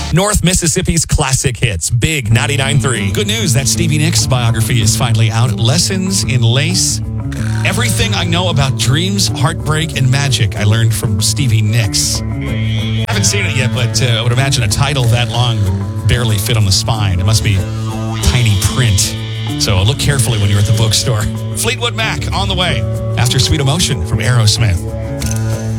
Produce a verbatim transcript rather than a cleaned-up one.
North Mississippi's classic hits, Big ninety-nine point three. Good news, that Stevie Nicks biography is finally out. Lessons in Lace. Everything I know about dreams, heartbreak, and magic I learned from Stevie Nicks. I haven't seen it yet, but uh, I would imagine a title that long would barely fit on the spine. It must be tiny print. So look carefully when you're at the bookstore. Fleetwood Mac on the way after Sweet Emotion from Aerosmith.